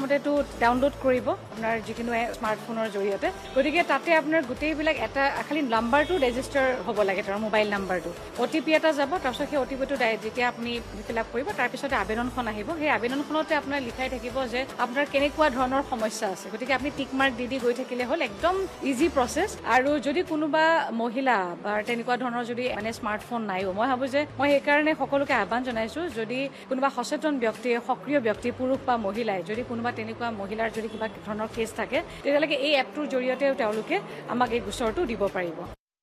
প্ৰথমতেটো ডাউনলোড কৰিব আপোনাৰ যিকোনো স্মাৰ্টফোনৰ জৰিয়তে গতিকে তাতে আপোনাৰ গোটেইবিলাক এটা খালি নাম্বাৰটো ৰেজিষ্টাৰ হ'ব লাগে তাৰ মোবাইল নাম্বাৰটো OTP এটা যাব তাৰপিছত সেই OTPটো যেতিয়া আপুনি ফিল আপ কৰিব তাৰপিছত আবেদনখন আহিব সেই আবেদনখনতে আপোনাৰ লিখাই থাকিব যে আপোনাৰ কেনেকুৱা ধৰণৰ সমস্যা আছে গতিকে আপুনি টিক মাৰ্ক দি গৈ থাকিলে হ'ল একদম ইজি প্ৰচেছ আৰু যদি কোনোবা মহিলা বা তেনেকুৱা ধৰণৰ যদি মানে স্মাৰ্টফোন নাইও মই ভাবোঁ যে মই সেইকাৰণে সকলোকে আহ্বান জনাইছোঁ যদি কোনোবা সচেতন ব্যক্তি সক্ৰিয় ব্যক্তি পুৰুষ বা মহিলাই যদি কোনোবা তেনেকুৱা মহিলাৰ যদি কিবা ধৰণৰ কেছ থাকে তেতিয়ালৈকে এই এপটোৰ জৰিয়তে তেওঁলোকে আমাক এই গোচৰটো দিব পাৰিব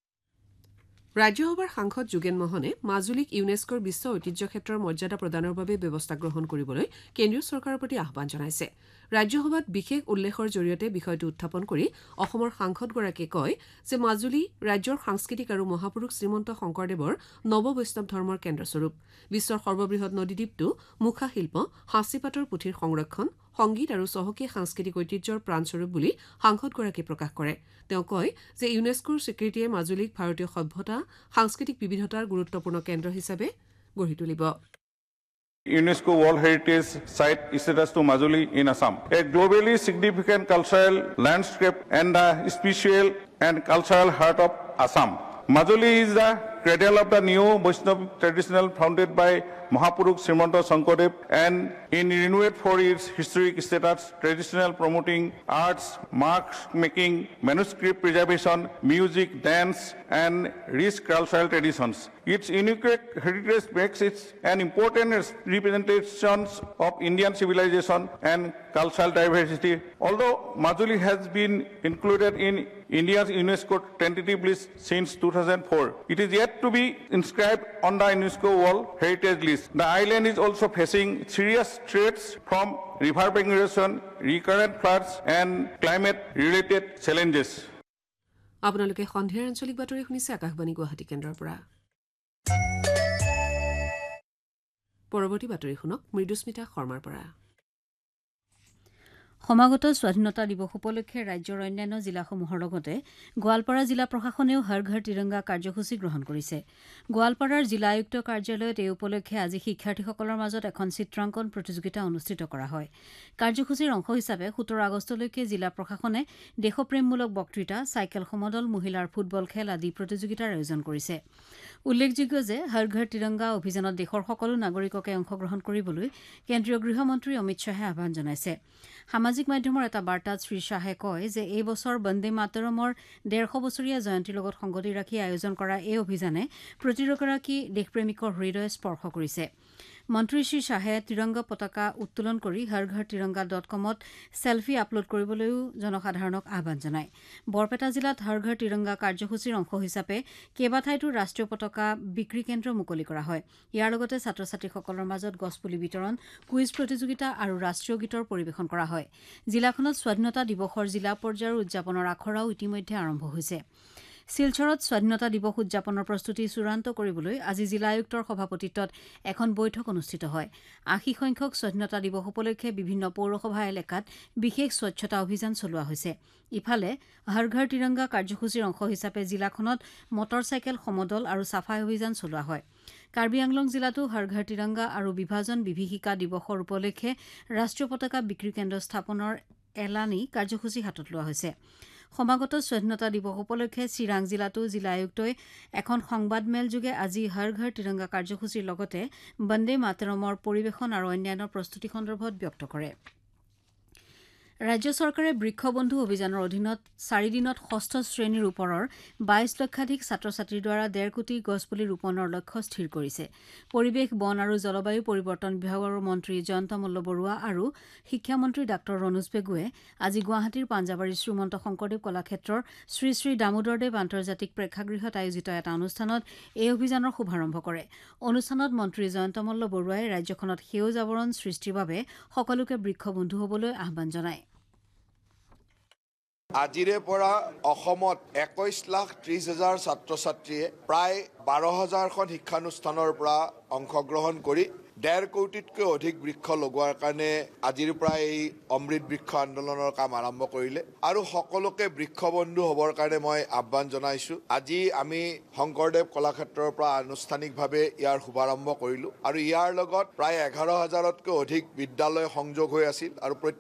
ৰাজ্যসভাৰ সাংসদ যোগেন মোহনে মাজুলীক ইউনেস্কোৰ বিশ্ব ঐতিহ্য ক্ষেত্ৰৰ মৰ্যাদা প্ৰদানৰ বাবে ব্যৱস্থা গ্ৰহণ কৰিবলৈ কেন্দ্ৰীয় চৰকাৰৰ প্ৰতি আহ্বান জনাইছে ৰাজ্যসভাত বিশেষ উল্লেখৰ জৰিয়তে বিষয়টো উত্থাপন কৰি অসমৰ সাংসদগৰাকীয়ে কয় যে মাজুলী ৰাজ্যৰ সাংস্কৃতিক আৰু মহাপুৰুষ শ্ৰীমন্ত শংকৰদেৱৰ নৱবৈষ্ণৱ ধৰ্মৰ কেন্দ্ৰস্বৰূপ বিশ্বৰ সৰ্ববৃহৎ নদীদ্বীপটো মুখা শিল্প সাঁচিপাতৰ পুথিৰ সংৰক্ষণ সংগীত আৰু চহকী সাংস্কৃতিক ঐতিহ্যৰ প্ৰাণস্বৰূপ বুলি সাংসদগৰাকীয়ে প্ৰকাশ কৰে তেওঁ কয় যে ইউনেস্কোৰ স্বীকৃতিয়ে মাজুলীক ভাৰতীয় সভ্যতা সাংস্কৃতিক বিবিধতাৰ গুৰুত্বপূৰ্ণ কেন্দ্ৰ হিচাপে গঢ়ি তুলিব UNESCO World Heritage Site status to Majuli in Assam, a globally significant cultural landscape and the spiritual and cultural heart of Assam. Majuli is the cradle of the new Vaishnava traditional founded by Mahapurukh Srimanta Shankardev and in renewed for its historic status, traditional promoting arts, mark making, manuscript preservation, music, dance, and rich cultural traditions. Its unique heritage makes it an important representation of Indian civilization and cultural diversity. Although Majuli has been included in India's UNESCO tentative list since 2004, it is yet to be inscribed on the UNESCO World Heritage List. The island is also facing serious threats from river migration, recurrent floods, and climate-related challenges. আপোনালোকে সন্ধিয়াৰ আঞ্চলিক বাতৰি শুনিছে আকাশবাণী গুৱাহাটী কেন্দ্ৰৰ পৰা পৰৱৰ্তী বাতৰি শুনক মৃদুস্মিতা শৰ্মাৰ পৰা সমাগত স্বাধীনতা দিৱস উপলক্ষে ৰাজ্যৰ অন্যান্য জিলাসমূহৰ লগতে গোৱালপাৰা জিলা প্ৰশাসনেও হৰ ঘৰ তিৰংগা কাৰ্যসূচী গ্ৰহণ কৰিছে গোৱালপাৰাৰ জিলা আয়ুক্ত কাৰ্যালয়ত এই উপলক্ষে আজি শিক্ষাৰ্থীসকলৰ মাজত এখন চিত্ৰাংকন প্ৰতিযোগিতা অনুষ্ঠিত কৰা হয় কাৰ্যসূচীৰ অংশ হিচাপে 17 আগষ্টলৈকে জিলা প্ৰশাসনে দেশপ্ৰেমমূলক বক্তৃতা চাইকেল সমদল মহিলাৰ ফুটবল খেল আদি প্ৰতিযোগিতাৰ আয়োজন কৰিছে উল্লেখযোগ্য যে হৰ ঘৰ তিৰংগা অভিযানত দেশৰ সকলো নাগৰিককে অংশগ্ৰহণ কৰিবলৈ কেন্দ্ৰীয় গৃহমন্ত্ৰী অমিত শ্বাহে আহ্বান জনাইছে সামাজিক মাধ্যমৰ এটা বাৰ্তাত শ্ৰী শ্বাহে কয় যে এই বছৰ বন্দে মাতৰমৰ 150 বছৰীয়া জয়ন্তীৰ লগত সংগতি ৰাখি আয়োজন কৰা এই অভিযানে প্ৰতিগৰাকী দেশপ্ৰেমিকৰ হৃদয় স্পৰ্শ কৰিছে মন্ত্ৰী শ্ৰী শ্বাহে তিৰংগা পতাকা উত্তোলন কৰি harghar-tiranga.com-ত সেলফি আপলোড কৰিবলৈও জনসাধাৰণক আহ্বান জনায় বৰপেটা জিলাত হৰঘৰ তিৰংগা কাৰ্যসূচীৰ অংশ হিচাপে কেইবাঠাইতো ৰাষ্ট্ৰীয় পতাকা বিক্ৰী কেন্দ্ৰ মুকলি কৰা হয় ইয়াৰ লগতে ছাত্ৰ-ছাত্ৰীসকলৰ মাজত গছপুলি বিতৰণ কুইজ প্ৰতিযোগিতা আৰু ৰাষ্ট্ৰীয় গীতৰ পৰিৱেশন কৰা হয় জিলাখনত স্বাধীনতা দিৱসৰ জিলা পৰ্যায়ৰ উদযাপনৰ আখৰাও ইতিমধ্যে আৰম্ভ হৈছে শিলচৰত স্বাধীনতা দিৱস উদযাপনৰ প্ৰস্তুতি চূড়ান্ত কৰিবলৈ আজি জিলা আয়ুক্তৰ সভাপতিত্বত এখন বৈঠক অনুষ্ঠিত হয় 80 সংখ্যক স্বাধীনতা দিৱস উপলক্ষে বিভিন্ন পৌৰসভা এলেকাত বিশেষ স্বচ্ছতা অভিযান চলোৱা হৈছে ইফালে হৰ ঘৰ তিৰংগা কাৰ্যসূচীৰ অংশ হিচাপে জিলাখনত মটৰচাইকেল সমদল আৰু সাফাই অভিযান চলোৱা হয় কাৰ্বি আংলং জিলাতো হৰ ঘৰ তিৰংগা আৰু বিভাজন বিভীষিকা দিৱসৰ উপলক্ষে ৰাষ্ট্ৰীয় পতাকা বিক্ৰী কেন্দ্ৰ স্থাপনৰ এলানি কাৰ্যসূচী হাতত লোৱা হৈছে সমাগত স্বাধীনতা দিৱস উপলক্ষে চিৰাং জিলাতো জিলা আয়ুক্তই এখন সংবাদমেল যোগে আজি হৰ ঘৰ তিৰংগা কাৰ্যসূচীৰ লগতে বন্দে মাতৰমৰ পৰিৱেশন আৰু অন্যান্য প্ৰস্তুতি সন্দৰ্ভত ব্যক্ত কৰে ৰাজ্য চৰকাৰে বৃক্ষবন্ধু অভিযানৰ অধীনত 4 দিনত ষষ্ঠ শ্ৰেণীৰ ওপৰৰ 22 লক্ষাধিক ছাত্ৰ-ছাত্ৰীৰ দ্বাৰা 1.5 কোটি গছপুলি ৰোপণৰ লক্ষ্য স্থিৰ কৰিছে পৰিৱেশ বন আৰু জলবায়ু পৰিৱৰ্তন বিভাগৰ মন্ত্ৰী জয়ন্ত মল্ল বৰুৱা আৰু শিক্ষামন্ত্ৰী ডাঃ ৰণোজ পেগুৱে আজি গুৱাহাটীৰ পাঞ্জাবাৰী শ্ৰীমন্ত শংকৰদেৱ কলাক্ষেত্ৰৰ শ্ৰী শ্ৰী দামোদৰদেৱ আন্তৰ্জাতিক প্ৰেক্ষাগৃহত আয়োজিত এটা অনুষ্ঠানত এই অভিযানৰ শুভাৰম্ভ কৰে অনুষ্ঠানত মন্ত্ৰী জয়ন্ত মল্ল বৰুৱাই ৰাজ্যখনত সেউজ আৱৰণ সৃষ্টিৰ বাবে সকলোকে বৃক্ষবন্ধু হ'বলৈ আহ্বান জনায় আজিৰে পৰা অসমত 21,30,000 ছাত্ৰ-ছাত্ৰীয়ে প্ৰায় 12,000খন শিক্ষানুষ্ঠানৰ পৰা অংশগ্ৰহণ কৰি 1.5 কোটিতকৈ অধিক বৃক্ষ লগোৱাৰ কাৰণে আজিৰ পৰা এই অমৃত বৃক্ষ আন্দোলনৰ কাম আৰম্ভ কৰিলে আৰু সকলোকে বৃক্ষবন্ধু হ'বৰ কাৰণে মই আহ্বান জনাইছো আজি আমি শংকৰদেৱ কলাক্ষেত্ৰৰ পৰা আনুষ্ঠানিকভাৱে ইয়াৰ শুভাৰম্ভ কৰিলো আৰু ইয়াৰ লগত প্ৰায় 11,000তকৈ অধিক বিদ্যালয় সংযোগ হৈ আছিল আৰু